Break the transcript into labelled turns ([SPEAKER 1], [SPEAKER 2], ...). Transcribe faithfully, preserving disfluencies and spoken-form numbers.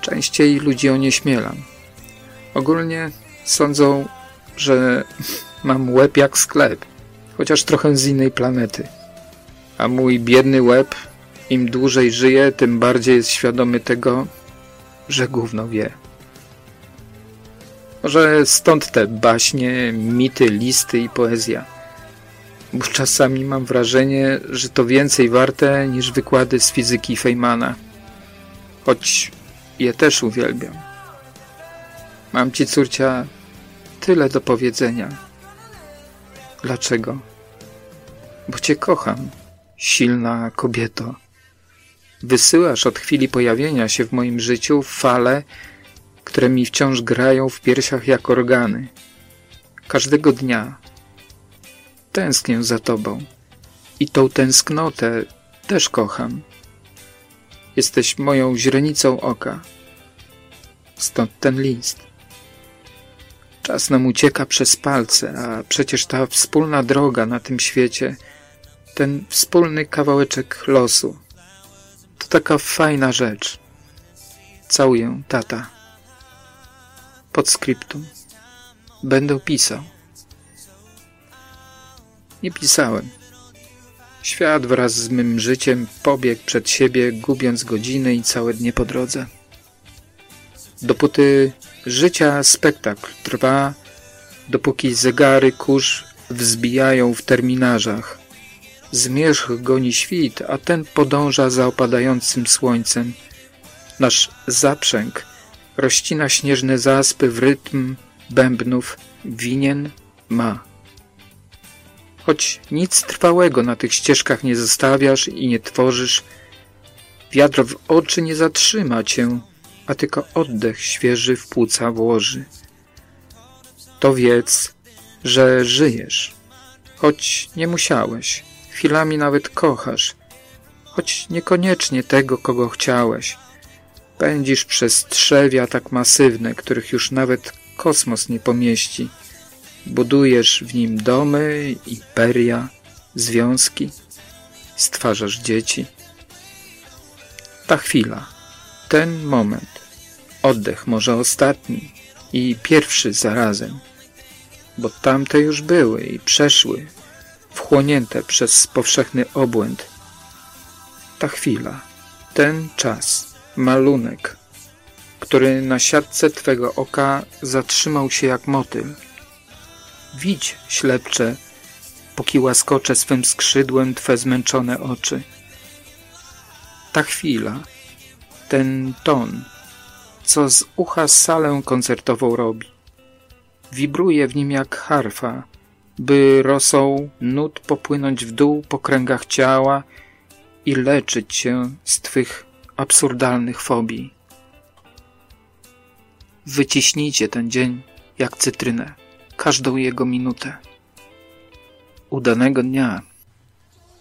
[SPEAKER 1] Częściej ludzi onieśmielam. Ogólnie sądzą, że mam łeb jak sklep, chociaż trochę z innej planety. A mój biedny łeb, im dłużej żyje, tym bardziej jest świadomy tego, że gówno wie. Może stąd te baśnie, mity, listy i poezja. Bo czasami mam wrażenie, że to więcej warte niż wykłady z fizyki Feynmana. Choć je też uwielbiam. Mam ci, córcia, tyle do powiedzenia. Dlaczego? Bo cię kocham, silna kobieto. Wysyłasz od chwili pojawienia się w moim życiu fale, które mi wciąż grają w piersiach jak organy. Każdego dnia tęsknię za tobą i tą tęsknotę też kocham. Jesteś moją źrenicą oka. Stąd ten list. Czas nam ucieka przez palce, a przecież ta wspólna droga na tym świecie, ten wspólny kawałeczek losu, to taka fajna rzecz. Całuję, tata. Podscriptum. Będę pisał. Nie pisałem. Świat wraz z mym życiem pobiegł przed siebie, gubiąc godziny i całe dnie po drodze. Dopóty życia spektakl trwa, dopóki zegary kurz wzbijają w terminarzach. Zmierzch goni świt, a ten podąża za opadającym słońcem. Nasz zaprzęg rozcina śnieżne zaspy w rytm bębnów winien ma. Choć nic trwałego na tych ścieżkach nie zostawiasz i nie tworzysz, wiatr w oczy nie zatrzyma cię, a tylko oddech świeży w płuca włoży. To wiedz, że żyjesz, choć nie musiałeś, chwilami nawet kochasz, choć niekoniecznie tego, kogo chciałeś. Pędzisz przez trzewia tak masywne, których już nawet kosmos nie pomieści. Budujesz w nim domy, imperia, związki, stwarzasz dzieci. Ta chwila, ten moment, oddech może ostatni i pierwszy zarazem, bo tamte już były i przeszły, wchłonięte przez powszechny obłęd. Ta chwila, ten czas, malunek, który na siatce twego oka zatrzymał się jak motyl. Widź, ślepcze, póki łaskoczę swym skrzydłem twe zmęczone oczy. Ta chwila, ten ton, co z ucha salę koncertową robi. Wibruje w nim jak harfa, by rosą nut popłynąć w dół po kręgach ciała i leczyć się z twych absurdalnych fobii. Wyciśnijcie ten dzień jak cytrynę, każdą jego minutę. Udanego dnia.